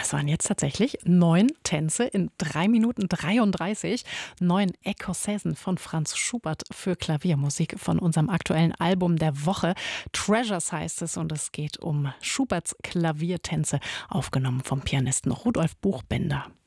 Das waren jetzt tatsächlich 9 Tänze in 3 Minuten 33. 9 Ekossäsen von Franz Schubert für Klaviermusik von unserem aktuellen Album der Woche. Treasures heißt es und es geht um Schuberts Klaviertänze, aufgenommen vom Pianisten Rudolf Buchbinder.